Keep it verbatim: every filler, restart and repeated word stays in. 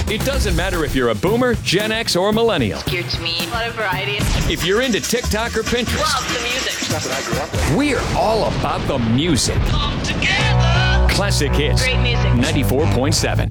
It doesn't matter if you're a boomer, Gen X, or millennial. Geared to me. A lot of variety. If you're into TikTok or Pinterest. Love the music. Stuff that I grew up with. We're all about the music. Come together. Classic Hits. Great music. ninety-four point seven.